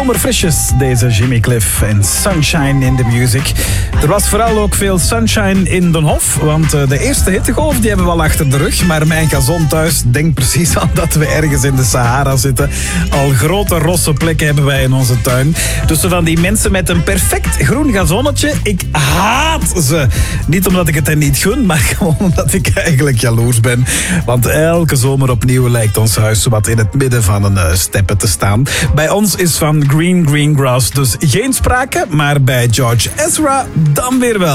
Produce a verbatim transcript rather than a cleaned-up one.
zomerfrisjes, deze Jimmy Cliff en Sunshine in the Music. Er was vooral ook veel sunshine in Den Hof, want de eerste hittegolf die hebben we al achter de rug. Maar mijn gazon thuis denkt precies aan dat we ergens in de Sahara zitten. Al grote rosse plekken hebben wij in onze tuin. Tussen van die mensen met een perfect groen gazonnetje, ik haat ze. Niet omdat ik het hen niet gun, maar gewoon omdat ik eigenlijk jaloers ben. Want elke zomer opnieuw lijkt ons huis wat in het midden van een uh, steppe te staan. Bij ons is van green green grass dus geen sprake, maar bij George Ezra dan weer wel.